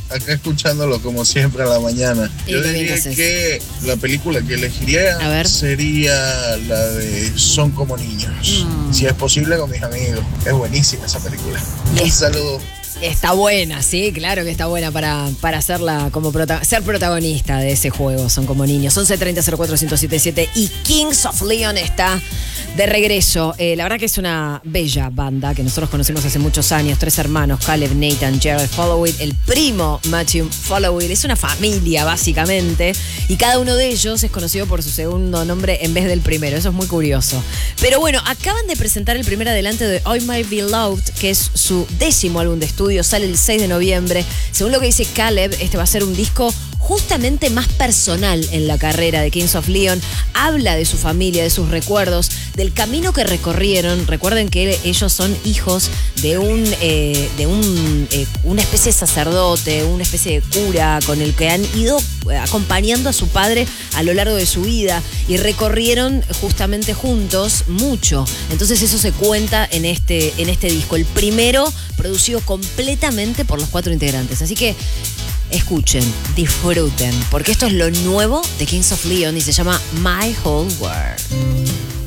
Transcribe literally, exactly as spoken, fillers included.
acá escuchándolo como siempre a la mañana. Yo diría que la película que elegiría sería la de Son como niños. Mm. Si es posible, con mis amigos. Es buenísima esa película. Un saludo. Está buena, sí, claro que está buena para, para hacerla como prota- ser protagonista de ese juego. Son como niños. once treinta cero cuatro uno siete siete y Kings of Leon está de regreso. Eh, la verdad que es una bella banda que nosotros conocimos hace muchos años. Tres hermanos, Caleb, Nathan, Jared Followit, el primo Matthew Followit. Es una familia, básicamente. Y cada uno de ellos es conocido por su segundo nombre en vez del primero. Eso es muy curioso. Pero bueno, acaban de presentar el primer adelanto de Oh My Beloved, que es su décimo álbum de estudio. Sale el seis de noviembre. Según lo que dice Caleb, este va a ser un disco justamente más personal en la carrera de Kings of Leon. Habla de su familia, de sus recuerdos, del camino que recorrieron. Recuerden que ellos son hijos de un eh, de un eh, una especie de sacerdote, una especie de cura con el que han ido acompañando a su padre a lo largo de su vida y recorrieron justamente juntos mucho. Entonces eso se cuenta en este, en este disco. El primero producido completamente por los cuatro integrantes. Así que escuchen, disfruten, porque esto es lo nuevo de Kings of Leon y se llama My Whole World.